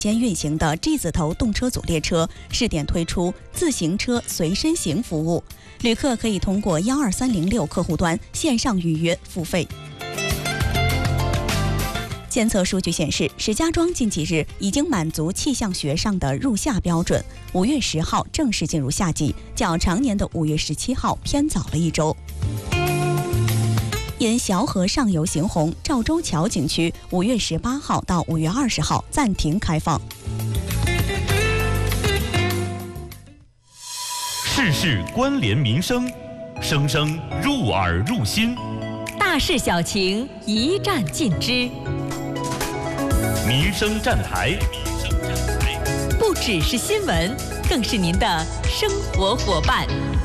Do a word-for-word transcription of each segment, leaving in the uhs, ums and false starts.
间运行的 G 字头动车组列车试点推出自行车随身行服务，旅客可以通过幺二三零六客户端线上预约付费。监测数据显示，石家庄近几日已经满足气象学上的入夏标准，五月十号正式进入夏季，较常年的五月十七号偏早了一周。因小河上游行洪，赵州桥景区五月十八号到五月二十号暂停开放。 事事关联民生，声声入耳入心， 大事小情一站尽知。 民生站台， 不只是新闻，更是您的生活伙伴。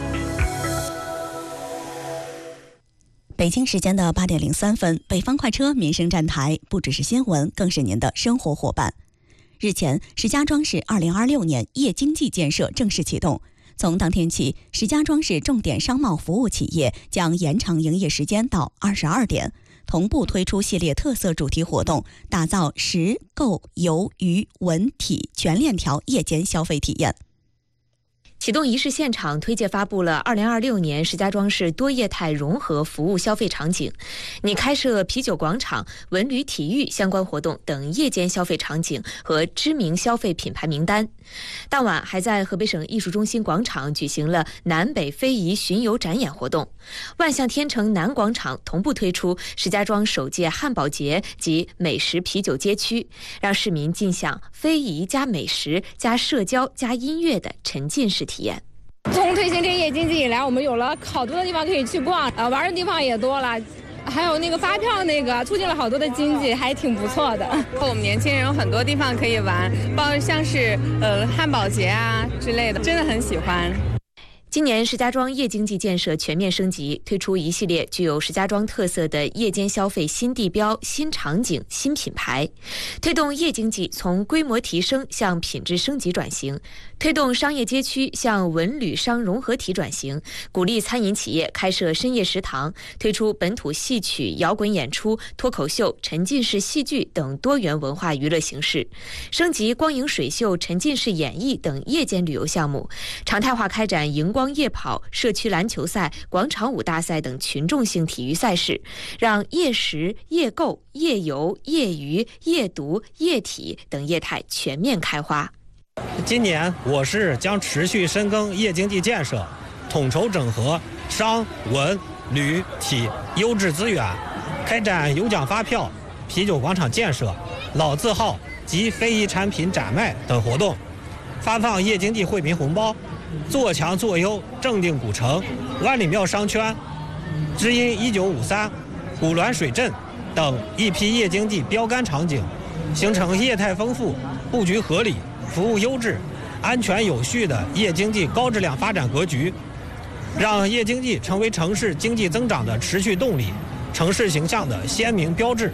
北京时间的八点零三分，北方快车民生站台，不只是新闻，更是您的生活伙伴。日前，石家庄市二零二六年夜经济建设正式启动。从当天起，石家庄市重点商贸服务企业将延长营业时间到二十二点，同步推出系列特色主题活动，打造食、购、游、娱、文、体全链条夜间消费体验。 启动仪式现场推介发布了二零二六年石家庄市多业态融合服务消费场景，拟开设啤酒广场、文旅体育相关活动等夜间消费场景和知名消费品牌名单。当晚还在河北省艺术中心广场举行了南北非遗巡游展演活动。万象天成南广场同步推出石家庄首届汉堡节及美食啤酒街区，让市民尽享非遗加美食加社交加音乐的沉浸式体验。 从推行这夜经济以来，我们有了好多的地方可以去逛，呃，玩的地方也多了，还有那个发票那个促进了好多的经济，还挺不错的。 我们年轻人有很多地方可以玩，包括像是呃汉堡节啊之类的，真的很喜欢。 今年石家庄夜经济建设全面升级，推出一系列具有石家庄特色的夜间消费新地标、新场景、新品牌，推动夜经济从规模提升向品质升级转型，推动商业街区向文旅商融合体转型，鼓励餐饮企业开设深夜食堂，推出本土戏曲、摇滚演出、脱口秀、沉浸式戏剧等多元文化娱乐形式，升级光影水秀、沉浸式演艺等夜间旅游项目，常态化开展荧光夜跑、社区篮球赛、广场舞大赛等群众性体育赛事，让夜食、夜购、夜游、夜娱、夜读、夜体等业态全面开花。 今年我市将持续深耕夜经济建设，统筹整合商、文、旅、体优质资源，开展有奖发票、啤酒广场建设、老字号及非遗产品展卖等活动，发放夜经济惠民红包，做强做优正定古城、万里庙商圈、知音一九五三、古滦水镇等一批夜经济标杆场景，形成业态丰富、布局合理、服务优质、安全有序的夜经济高质量发展格局，让夜经济成为城市经济增长的持续动力，城市形象的鲜明标志。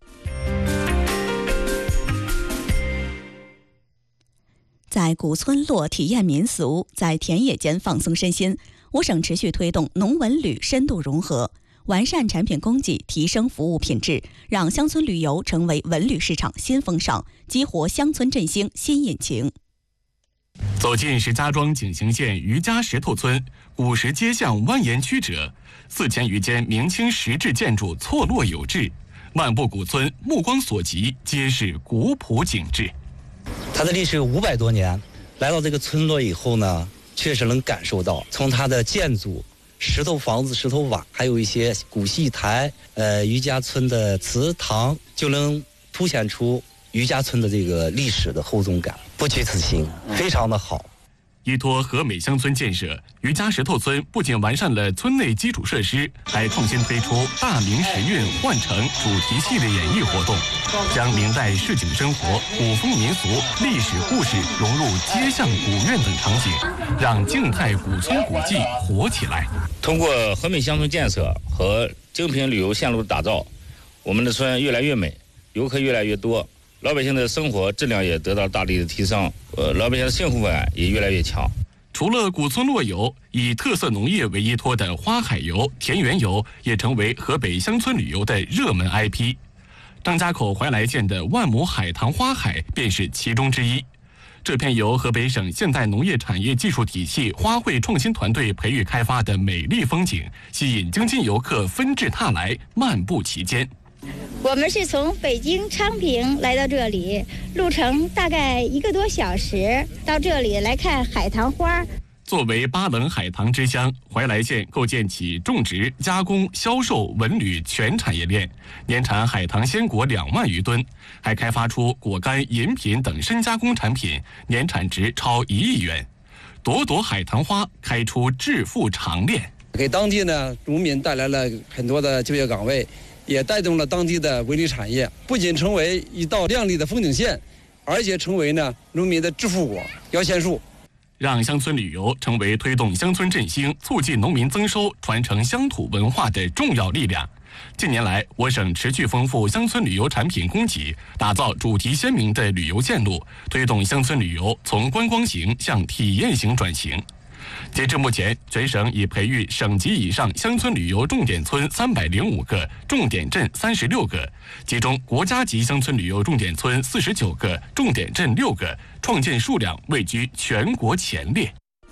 在古村落体验民俗，在田野间放松身心，我省持续推动农文旅深度融合，完善产品供给，提升服务品质，让乡村旅游成为文旅市场新风尚，激活乡村振兴新引擎。 走进石家庄景行县余家石头村，古石街巷蜿蜒曲折，四千余间明清石质建筑错落有致，漫步古村，目光所及皆是古朴景致。 它的历史五百多年，来到这个村落以后呢，确实能感受到，从它的建筑、石头房子、石头瓦，还有一些古戏台，呃，余家村的祠堂，就能凸显出余家村的这个历史的厚重感，不虚此行，非常的好。 依托和美乡村建设，余家石头村不仅完善了村内基础设施，还创新推出大明时运换城主题系列演绎活动，将明代市井生活、古风民俗、历史故事融入街巷古院等场景，让静态古村古迹活起来。 通过和美乡村建设和精品旅游线路的打造，我们的村越来越美，游客越来越多，老百姓的生活质量也得到大力的提升，呃，老百姓的幸福感也越来越强。 除了古村落游，以特色农业为依托的花海游、田园游也成为河北乡村旅游的热门 I P。 张家口怀来县的万亩海棠花海便是其中之一。这片由河北省现代农业产业技术体系花卉创新团队培育开发的美丽风景，吸引京津游客纷至沓来，漫步其间。 我们是从北京昌平来到这里，路程大概一个多小时，到这里来看海棠花。 作为巴冷海棠之乡，怀来县构建起种植、加工、销售、文旅全产业链，年产海棠鲜果两万余吨，还开发出果干、饮品等深加工产品，年产值超一亿元。朵朵海棠花开出致富长链， 给当地呢农民带来了很多的就业岗位，也带动了当地的文旅产业，不仅成为一道亮丽的风景线，而且成为呢农民的致富果、摇钱树。 让乡村旅游成为推动乡村振兴、促进农民增收、传承乡土文化的重要力量。近年来，我省持续丰富乡村旅游产品供给，打造主题鲜明的旅游线路，推动乡村旅游从观光型向体验型转型。截至目前，全省已培育省级以上乡村旅游重点村三百零五个，重点镇三十六个，其中国家级乡村旅游重点村四十九个，重点镇六个，创建数量位居全国前列。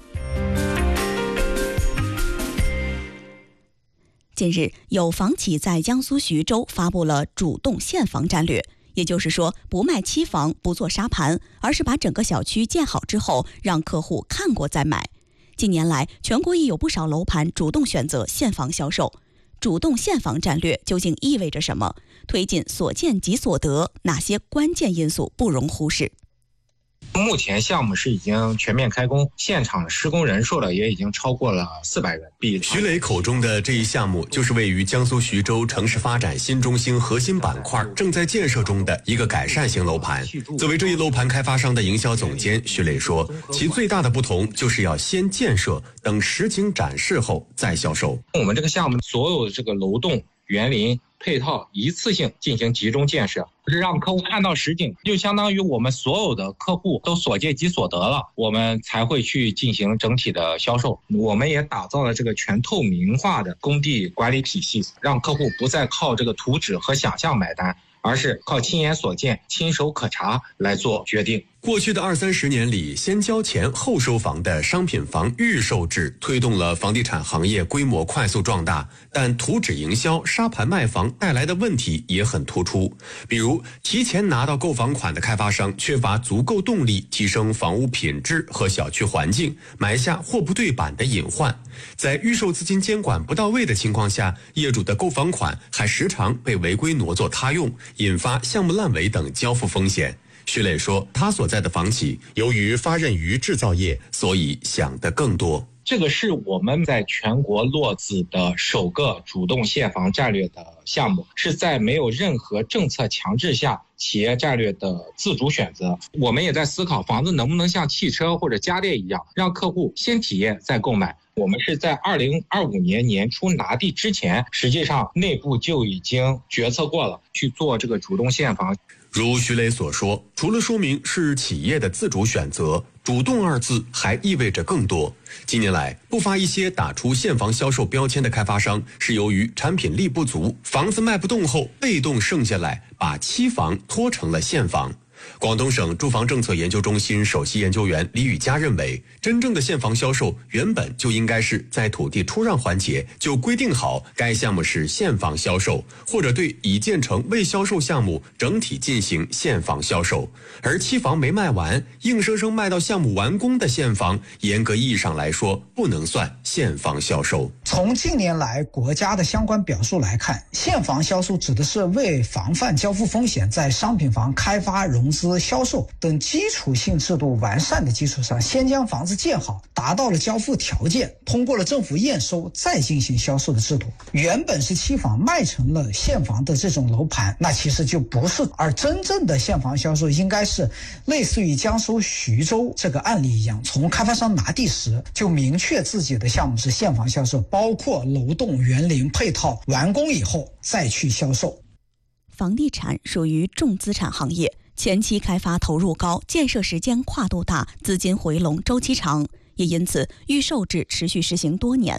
近日，有房企在江苏徐州发布了主动现房战略，也就是说，不卖期房，不做沙盘，而是把整个小区建好之后，让客户看过再买。近年来，全国已有不少楼盘主动选择现房销售。主动现房战略究竟意味着什么？推进所见即所得，哪些关键因素不容忽视？ 目前项目是已经全面开工，现场施工人数了也已经超过了四百人。比徐磊口中的这一项目，就是位于江苏徐州城市发展新中心核心板块正在建设中的一个改善型楼盘。作为这一楼盘开发商的营销总监，徐磊说，其最大的不同就是要先建设，等实景展示后再销售。 我们这个项目所有的这个楼栋、园林配套一次性进行集中建设，是让客户看到实景，就相当于我们所有的客户都所见即所得了，我们才会去进行整体的销售。我们也打造了这个全透明化的工地管理体系，让客户不再靠这个图纸和想象买单，而是靠亲眼所见、亲手可查来做决定。 过去的二三十年里，先交钱后收房的商品房预售制推动了房地产行业规模快速壮大，但图纸营销、沙盘卖房带来的问题也很突出。比如，提前拿到购房款的开发商缺乏足够动力提升房屋品质和小区环境，埋下货不对版的隐患。在预售资金监管不到位的情况下，业主的购房款还时常被违规挪作他用，引发项目烂尾等交付风险。徐磊说，他所在的房企由于发轫于制造业，所以想得更多。 这个是我们在全国落子的首个主动现房战略的项目，是在没有任何政策强制下企业战略的自主选择。我们也在思考房子能不能像汽车或者家电一样，让客户先体验再购买。我们是在二零二五年年初拿地之前，实际上内部就已经决策过了，去做这个主动现房。 如徐磊所说，除了说明是企业的自主选择，主动二字还意味着更多。近年来，不乏一些打出现房销售标签的开发商，是由于产品力不足，房子卖不动后，被动剩下来，把期房拖成了现房。广东省住房政策研究中心首席研究员李宇佳认为，真正的现房销售原本就应该是在土地出让环节就规定好该项目是现房销售，或者对已建成未销售项目整体进行现房销售。而期房没卖完，硬生生卖到项目完工的现房，严格意义上来说不能算现房销售。 从近年来国家的相关表述来看，现房销售指的是为防范交付风险，在商品房开发、融资、销售等基础性制度完善的基础上，先将房子建好，达到了交付条件，通过了政府验收，再进行销售的制度。原本是期房卖成了现房的这种楼盘，那其实就不是。而真正的现房销售应该是类似于江苏徐州这个案例一样，从开发商拿地时就明确自己的项目是现房销售，包括楼栋、园林配套，完工以后再去销售。 房地产属于重资产行业，前期开发投入高，建设时间跨度大，资金回笼周期长，也因此预售制持续实行多年。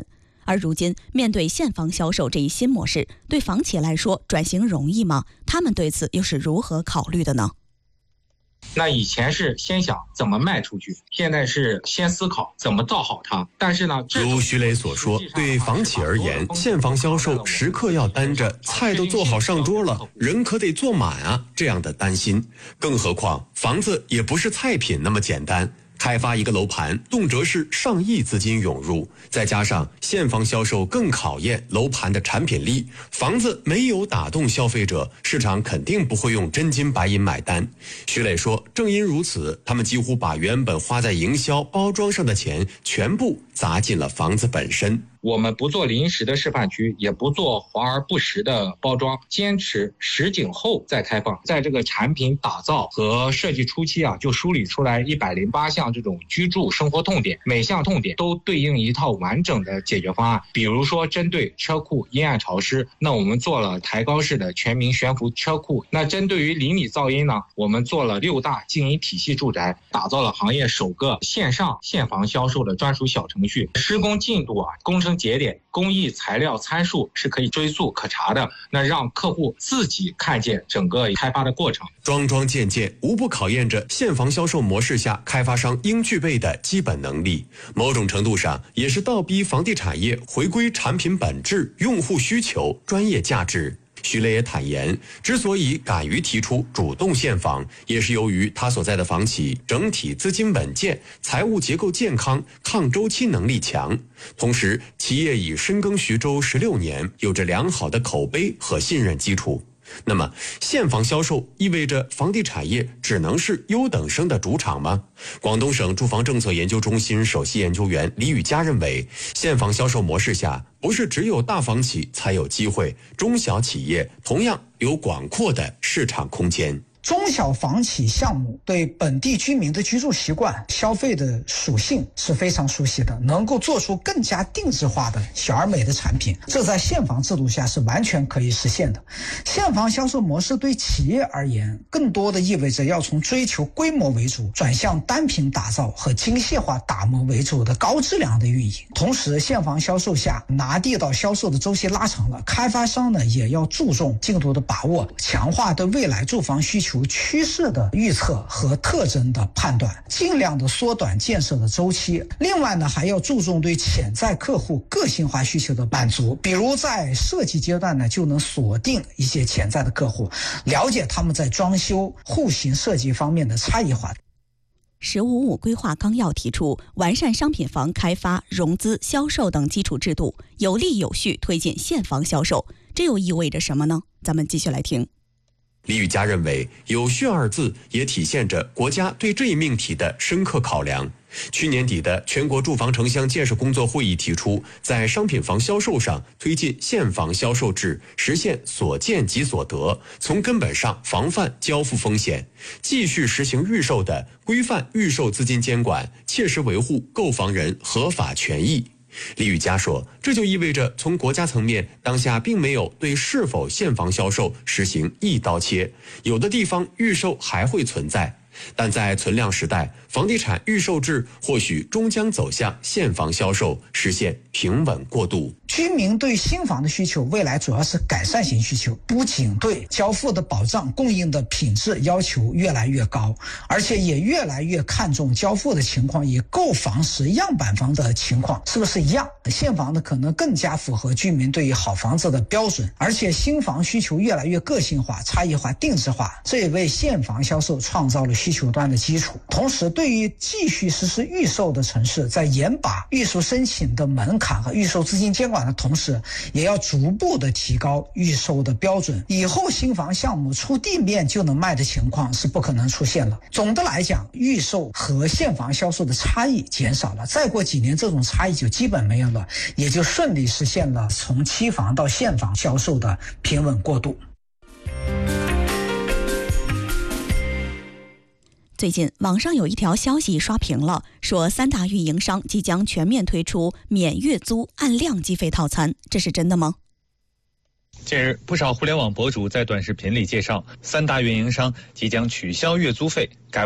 而如今面对现房销售这一新模式，对房企来说转型容易吗？他们对此又是如何考虑的呢？ 那以前是先想怎么卖出去，现在是先思考怎么造好它。但是呢， 如徐磊所说，对房企而言，现房销售时刻要担着菜都做好上桌了，人可得坐满啊这样的担心。更何况房子也不是菜品那么简单。开发一个楼盘，动辄是上亿资金涌入，再加上现房销售更考验楼盘的产品力，房子没有打动消费者，市场肯定不会用真金白银买单。徐磊说，正因如此，他们几乎把原本花在营销包装上的钱全部砸进了房子本身。 我们不做临时的示范区，也不做华而不实的包装，坚持实景后再开放。在这个产品打造和设计初期啊，就梳理出来一百零八项这种居住生活痛点，每项痛点都对应一套完整的解决方案。比如说，针对车库阴暗潮湿，那我们做了抬高式的全民悬浮车库；那针对于邻里噪音呢，我们做了六大静音体系住宅，打造了行业首个线上现房销售的专属小程序。施工进度啊，工程节点、工艺材料参数是可以追溯可查的，那让客户自己看见整个开发的过程。 桩桩件件无不考验着现房销售模式下开发商应具备的基本能力，某种程度上也是倒逼房地产业回归产品本质、用户需求、专业价值。徐磊也坦言，之所以敢于提出主动现房，也是由于他所在的房企整体资金稳健，财务结构健康，抗周期能力强。同时，企业已深耕徐州十六年，有着良好的口碑和信任基础。那么，现房销售意味着房地产业只能是优等生的主场吗？广东省住房政策研究中心首席研究员李宇佳认为，现房销售模式下，不是只有大房企才有机会，中小企业同样有广阔的市场空间。 中小房企项目对本地居民的居住习惯、消费的属性是非常熟悉的，能够做出更加定制化的小而美的产品，这在现房制度下是完全可以实现的。现房销售模式对企业而言，更多的意味着要从追求规模为主，转向单品打造和精细化打磨为主的高质量的运营。同时，现房销售下拿地到销售的周期拉长了，开发商呢也要注重进度的把握，强化对未来住房需求趋势的预测和特征的判断，尽量的缩短建设的周期。另外呢，还要注重对潜在客户个性化需求的满足，比如在设计阶段呢，就能锁定一些潜在的客户，了解他们在装修、户型设计方面的差异化。 十五五规划纲要提出，完善商品房开发、融资、销售等基础制度，有力有序推进现房销售。这又意味着什么呢？咱们继续来听。 李宇佳认为，有序二字也体现着国家对这一命题的深刻考量。去年底的全国住房城乡建设工作会议提出，在商品房销售上推进现房销售制，实现所见即所得，从根本上防范交付风险，继续实行预售的规范预售资金监管，切实维护购房人合法权益。李宇佳说，这就意味着从国家层面，当下并没有对是否现房销售实行一刀切，有的地方预售还会存在。但在存量时代，房地产预售制或许终将走向现房销售，实现平稳过渡。 居民对新房的需求未来主要是改善型需求，不仅对交付的保障、供应的品质要求越来越高，而且也越来越看重交付的情况与购房时样板房的情况是不是一样。现房的可能更加符合居民对于好房子的标准，而且新房需求越来越个性化、差异化、定制化，这也为现房销售创造了需求端的基础。同时，对于继续实施预售的城市，在严把预售申请的门槛和预售资金监管的同时，也要逐步的提高预售的标准。以后新房项目出地面就能卖的情况是不可能出现了。总的来讲，预售和现房销售的差异减少了，再过几年这种差异就基本没有了，也就顺利实现了从期房到现房销售的平稳过渡。 最近网上有一条消息刷屏了，说三大运营商即将全面推出免月租按量计费套餐，这是真的吗？ 近日，不少互联网博主在短视频里介绍，三大运营商即将取消月租费，改为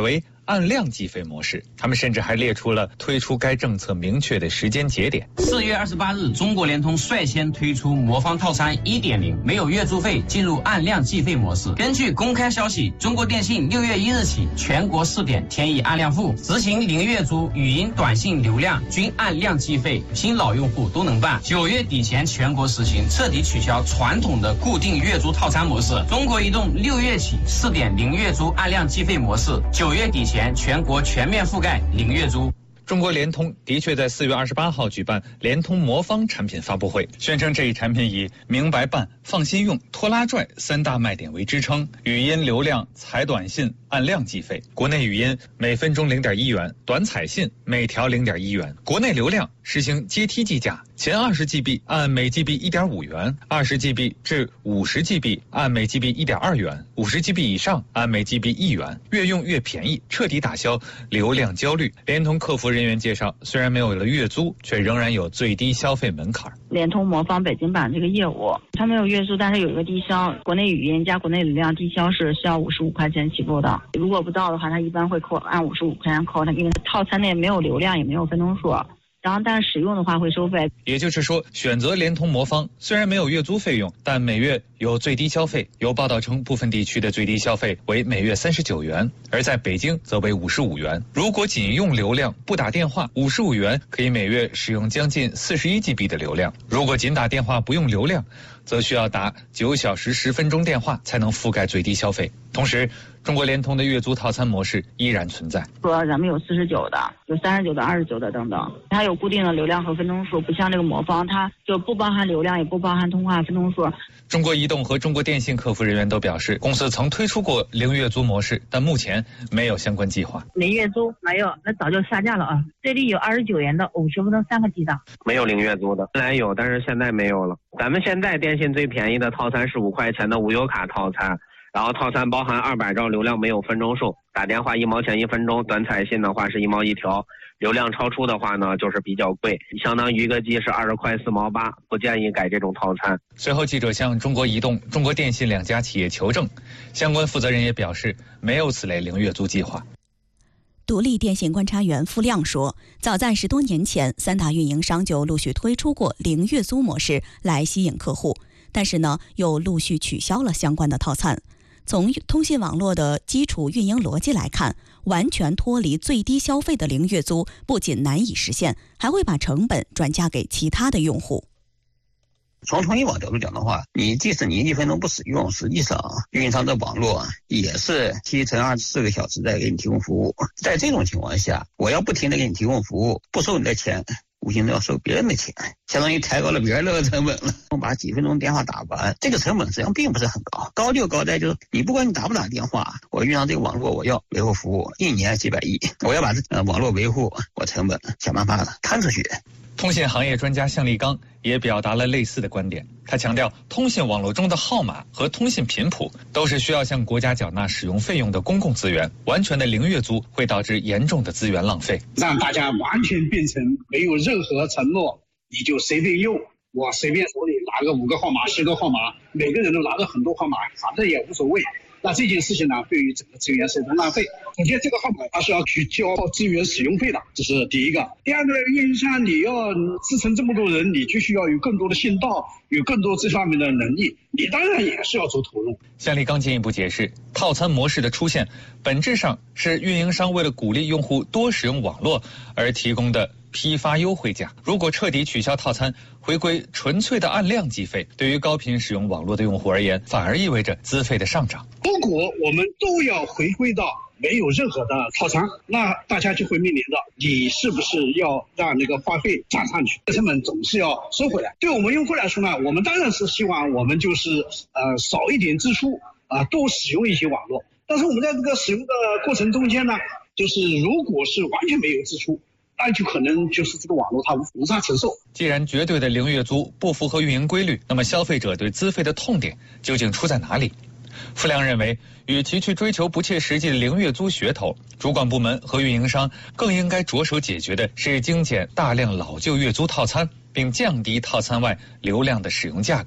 按量计费模式。他们甚至还列出了推出该政策明确的时间节点。 四月二十八日，中国联通率先推出魔方套餐 一点零， 没有月租费，进入按量计费模式。根据公开消息，中国电信六月一日起全国试点添以按量付，执行零月租，语音、短信流量均按量计费，新老用户都能办。九月底前全国实行，彻底取消传统的固定月租套餐模式。中国移动六月起试点零月租按量计费模式，九月底前全国全面覆盖零月租。 中国联通的确在四月二十八号举办联通魔方产品发布会，宣称这一产品以明白办、放心用、拖拉拽三大卖点为支撑，语音流量、采短信按量计费，国内语音每分钟零点一元，短采信每条零点一元，国内流量实行阶梯计价，前二十 G B 按每 G B 一点五元，二十 G B 至五十 G B 按每 G B 一点二元，五十 G B 以上按每 G B 一元，越用越便宜，彻底打消流量焦虑。联通客服人员介绍，虽然没有了月租，却仍然有最低消费门槛。 联通魔方北京版这个业务，它没有月租，但是有一个低消，国内语音加国内流量低消是需要五十五块钱起步的，如果不到的话，它一般会扣按五十五块钱扣，它因为套餐内没有流量也没有分钟数。然后，但是使用的话会收费。 也就是说，选择联通魔方虽然没有月租费用，但每月有最低消费。有报道称，部分地区的最低消费为每月三十九元，而在北京则为五十五元。如果仅用流量不打电话，五十五元可以每月使用将近四十一 G B 的流量；如果仅打电话不用流量，则需要打九小时十分钟电话才能覆盖最低消费。同时，中国联通的月租套餐模式依然存在。 说咱们有四十九的，有三十九的、二十九的等等，它有固定的流量和分钟数，不像这个魔方，它就不包含流量，也不包含通话分钟数。 中国移动和中国电信客服人员都表示，公司曾推出过零月租模式，但目前没有相关计划。 零月租没有，那早就下架了啊！这里有二十九元的五十分钟三个 G 的， 没有零月租的，本来有，但是现在没有了。咱们现在电信最便宜的套餐是五块钱的无忧卡套餐。然后套餐包含二百兆流量，没有分钟数，打电话一毛钱一分钟，短彩信的话是一毛一条，流量超出的话呢就是比较贵，相当于一个 G 是二十块四毛八，不建议改这种套餐。 随后记者向中国移动、中国电信两家企业求证，相关负责人也表示没有此类零月租计划。 独立电信观察员付亮说，早在十多年前，三大运营商就陆续推出过零月租模式来吸引客户，但是呢又陆续取消了相关的套餐。从通信网络的基础运营逻辑来看，完全脱离最低消费的零月租不仅难以实现，还会把成本转嫁给其他的用户。 从通信网角度讲的话，你即使你一分钟不使用，实际上运营商的网络也是七乘二十四个小时在给你提供服务。在这种情况下，我要不停的给你提供服务，不收你的钱，无形中要收别人的钱，相当于抬高了别人的成本了。我把几分钟电话打完，这个成本实际上并不是很高，高就高在就是你不管你打不打电话，我运营这个网络我要维护服务，一年几百亿，我要把这呃网络维护我成本想办法摊出去。 通信行业专家向立刚也表达了类似的观点，他强调，通信网络中的号码和通信频谱都是需要向国家缴纳使用费用的公共资源，完全的零月租会导致严重的资源浪费， 让大家完全变成没有任何承诺，你就随便用，我随便手里拿个五个号码、十个号码，每个人都拿着很多号码，反正也无所谓。那这件事情呢，对于整个资源是一种浪费。首先，这个号码它是要去交资源使用费的，这是第一个。第二个，运营商你要支撑这么多人，你就需要有更多的信道，有更多这方面的能力，你当然也是要做投入。 向立刚进一步解释，套餐模式的出现，本质上是运营商为了鼓励用户多使用网络而提供的批发优惠价。如果彻底取消套餐，回归纯粹的按量计费，对于高频使用网络的用户而言，反而意味着资费的上涨。 如果我们都要回归到没有任何的套餐，那大家就会面临着你是不是要让那个话费涨上去，成本总是要收回来。对我们用户来说呢，我们当然是希望我们就是呃少一点支出啊、呃，多使用一些网络。但是我们在这个使用的过程中间呢，就是如果是完全没有支出，那就可能就是这个网络它无法承受。 既然绝对的零月租不符合运营规律，那么消费者对资费的痛点究竟出在哪里？付亮认为，与其去追求不切实际的零月租噱头，主管部门和运营商更应该着手解决的是精简大量老旧月租套餐，并降低套餐外流量的使用价格。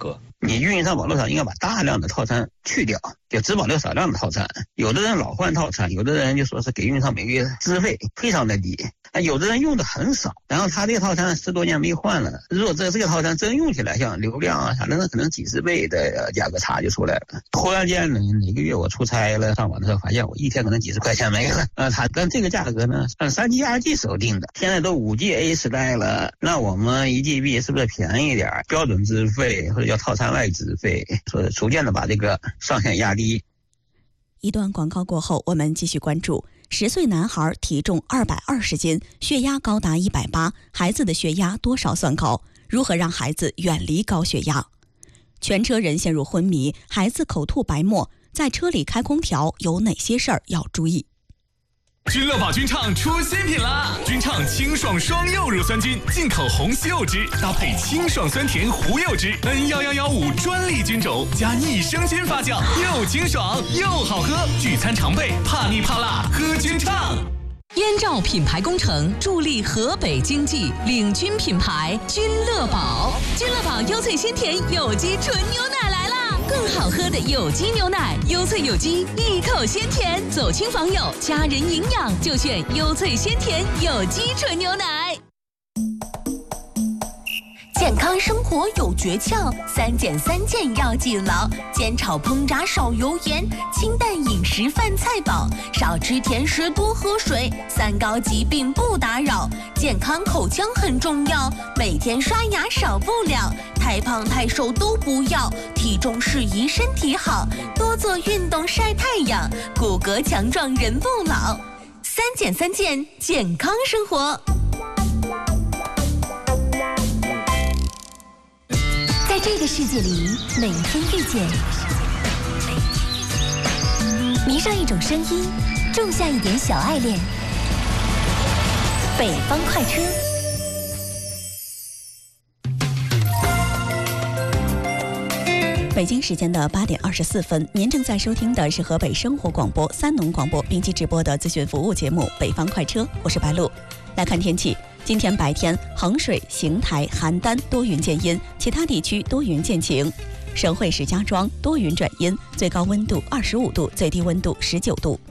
你运营商网络上应该把大量的套餐去掉，就只保留少量的套餐。有的人老换套餐，有的人就说是给运营商每个月资费非常的低，有的人用的很少，然后他这个套餐十多年没换了，如果这这个套餐真用起来，像流量啊啥的，那可能几十倍的价格差就出来了。突然间呢，哪个月我出差了上网的时候，发现我一天可能几十块钱没了。呃，他跟这个价格呢，按三 G、二 G 时候定的，现在都五 G A 时代了，那我们一 G B 是不是便宜一点？标准资费或者叫套餐外资费，说逐渐的把这个上限压低。 一段广告过后，我们继续关注。十岁男孩体重二百二十斤，血压高达一百八，孩子的血压多少算高？如何让孩子远离高血压？全车人陷入昏迷，孩子口吐白沫，在车里开空调有哪些事儿要注意？ 君乐宝君畅出新品啦！君畅清爽双柚乳酸菌，进口红西柚汁，搭配清爽酸甜胡柚汁 N 一一一五专利菌种，加益生菌发酵，又清爽又好喝。聚餐常备，怕腻怕辣，喝君畅。 燕赵品牌工程助力河北经济，领军品牌君乐宝。君乐宝优萃鲜甜有机纯牛奶来啦！更好喝的有机牛奶，优萃有机，一口鲜甜。走亲访友，家人营养就选优萃鲜甜有机纯牛奶。 健康生活有诀窍，三减三健要记牢：煎炒烹炸少油盐，清淡饮食饭菜饱，少吃甜食多喝水，三高疾病不打扰。健康口腔很重要，每天刷牙少不了。太胖太瘦都不要，体重适宜身体好，多做运动晒太阳，骨骼强壮人不老。三减三健，健康生活。在这个世界里，每一天遇见，迷上一种声音，种下一点小爱恋。北方快车。 北京时间的八点二十四分，您正在收听的是河北生活广播三农广播并机直播的资讯服务节目《北方快车》，我是白露。来看天气。今天白天，衡水、邢台、邯郸多云见阴，其他地区多云见晴。省会石家庄多云转阴，最高温度二十五度，最低温度十九度。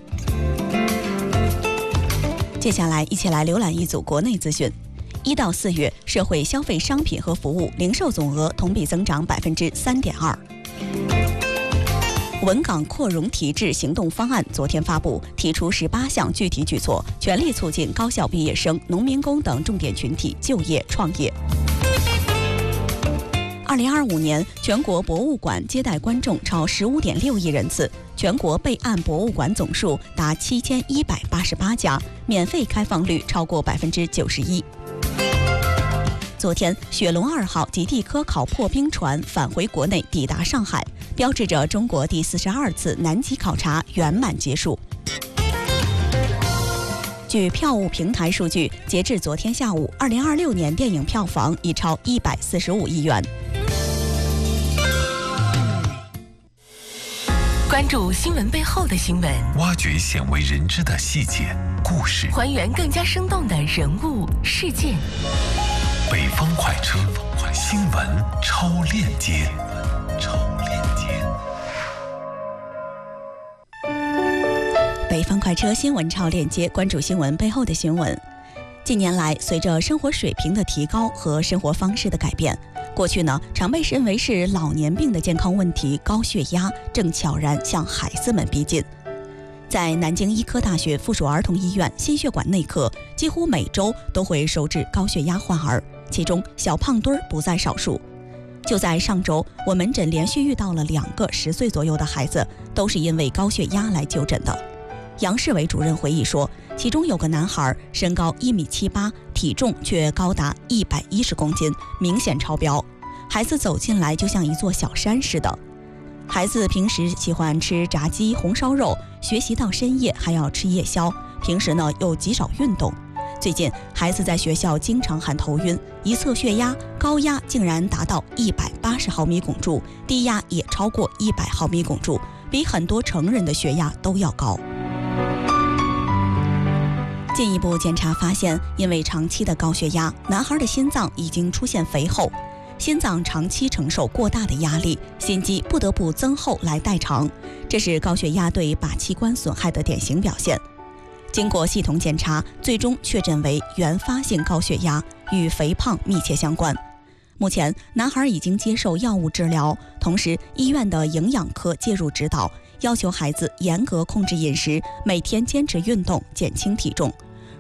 接下来，一起来浏览一组国内资讯。一到四月，社会消费商品和服务零售总额同比增长百分之三点二。文港扩容提质行动方案昨天发布，提出十八项具体举措，全力促进高校毕业生、农民工等重点群体就业创业。二零二五年，全国博物馆接待观众超十五点六亿人次，全国备案博物馆总数达七千一百八十八家，免费开放率超过百分之九十一。昨天，雪龙二号极地科考破冰船返回国内，抵达上海，标志着中国第四十二次南极考察圆满结束。据票务平台数据，截至昨天下午，二零二六年电影票房已超一百四十五亿元。 关注新闻背后的新闻， 挖掘鲜为人知的细节故事， 还原更加生动的人物事件。 北方快车，新闻超链接。超链接。 北方快车新闻超链接，关注新闻背后的新闻。近年来，随着生活水平的提高和生活方式的改变，过去呢常被认为是老年病的健康问题高血压正悄然向孩子们逼近。在南京医科大学附属儿童医院心血管内科，几乎每周都会收治高血压患儿，其中小胖墩儿不在少数。就在上周，我门诊连续遇到了两个十岁左右的孩子，都是因为高血压来就诊的。杨世伟主任回忆说，其中有个男孩身高一米七八，体重却高达一百一十公斤，明显超标。孩子走进来就像一座小山似的。孩子平时喜欢吃炸鸡、红烧肉，学习到深夜还要吃夜宵，平时呢又极少运动。最近孩子在学校经常喊头晕，一测血压，高压竟然达到一百八十毫米汞柱，低压也超过一百毫米汞柱，比很多成人的血压都要高。进一步检查发现，因为长期的高血压，男孩的心脏已经出现肥厚。 心脏长期承受过大的压力，心肌不得不增厚来代偿，这是高血压对靶器官损害的典型表现。经过系统检查，最终确诊为原发性高血压，与肥胖密切相关。目前，男孩已经接受药物治疗，同时医院的营养科介入指导，要求孩子严格控制饮食，每天坚持运动，减轻体重。